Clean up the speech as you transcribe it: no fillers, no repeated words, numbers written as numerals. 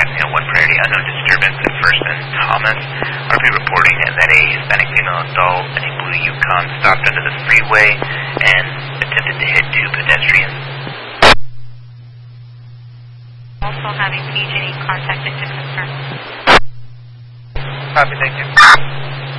broadcasting on 1 Prairie, unknown disturbance at First and Thomas. RP reporting that a Hispanic female adult in a blue Yukon stopped under the freeway and attempted to hit 2 pedestrians. Also having PG contacted to confirm. Copy, thank you.